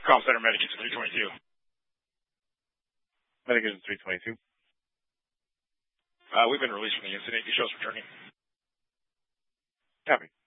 Call center Medicare 322. Medicare 322. We've been released from the incident. You show us returning. Copy.